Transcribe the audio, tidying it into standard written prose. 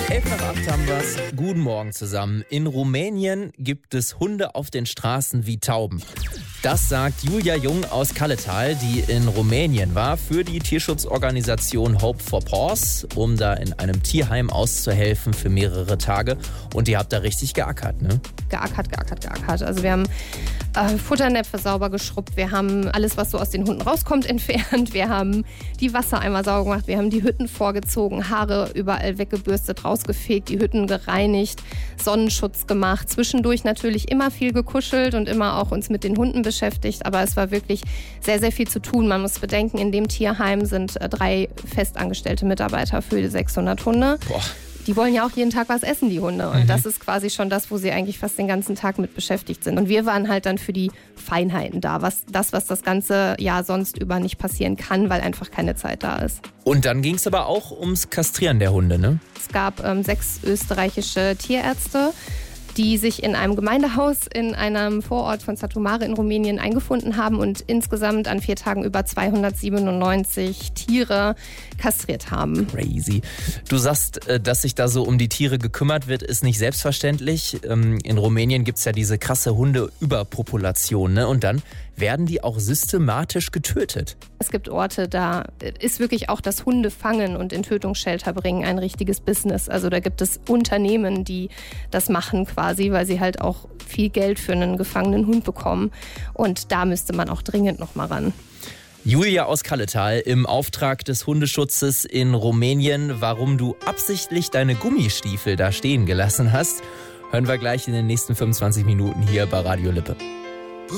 11:08 haben wir's. Guten Morgen zusammen. In Rumänien gibt es Hunde auf den Straßen wie Tauben. Das sagt Julia Jung aus Kalletal, die in Rumänien war für die Tierschutzorganisation Hope for Paws, um da in einem Tierheim auszuhelfen für mehrere Tage. Und ihr habt da richtig geackert, ne? Geackert. Also wir haben Futternäpfe sauber geschrubbt, wir haben alles, was so aus den Hunden rauskommt, entfernt, wir haben die Wassereimer sauber gemacht, wir haben die Hütten vorgezogen, Haare überall weggebürstet, rausgefegt, die Hütten gereinigt, Sonnenschutz gemacht, zwischendurch natürlich immer viel gekuschelt und immer auch uns mit den Hunden beschäftigt, aber es war wirklich sehr, sehr viel zu tun. Man muss bedenken, in dem Tierheim sind 3 festangestellte Mitarbeiter für 600 Hunde. Boah. Die wollen ja auch jeden Tag was essen, die Hunde. Und das ist quasi schon das, wo sie eigentlich fast den ganzen Tag mit beschäftigt sind. Und wir waren halt dann für die Feinheiten da, was das ganze Jahr sonst über nicht passieren kann, weil einfach keine Zeit da ist. Und dann ging es aber auch ums Kastrieren der Hunde, ne? Es gab 6 österreichische Tierärzte, die sich in einem Gemeindehaus in einem Vorort von Satu Mare in Rumänien eingefunden haben und insgesamt an 4 Tagen über 297 Tiere kastriert haben. Crazy. Du sagst, dass sich da so um die Tiere gekümmert wird, ist nicht selbstverständlich. In Rumänien gibt es ja diese krasse Hundeüberpopulation, ne? Und dann werden die auch systematisch getötet. Es gibt Orte, da ist wirklich auch das Hundefangen und in Tötungsshelter bringen ein richtiges Business. Also da gibt es Unternehmen, die das machen quasi, weil sie halt auch viel Geld für einen gefangenen Hund bekommen. Und da müsste man auch dringend noch mal ran. Julia aus Kalletal im Auftrag des Hundeschutzes in Rumänien. Warum du absichtlich deine Gummistiefel da stehen gelassen hast, hören wir gleich in den nächsten 25 Minuten hier bei Radio Lippe.